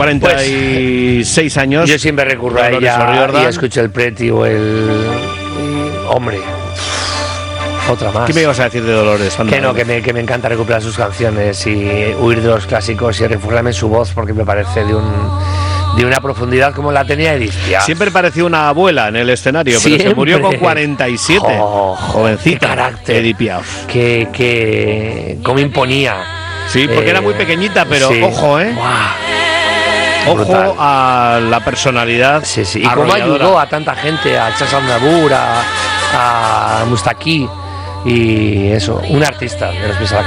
46 años. Yo siempre recurro a ella y escucho el Pretty o el... Hombre, otra más. ¿Qué me ibas a decir de Dolores? Que no, que me encanta recuperar sus canciones y huir de los clásicos y refugiarme en su voz, porque me parece de una profundidad como la tenía Edith Piaf. Siempre parecía una abuela en el escenario, pero se murió con 47. Jovencita. Qué carácter. Edith Piaf. Que cómo imponía. Sí, porque era muy pequeñita, pero sí. Ojo, Ojo brutal. A la personalidad. Sí, sí. Y cómo ayudó a tanta gente, a Charles Aznavour, a Mustaki, y eso, un artista de los pies a la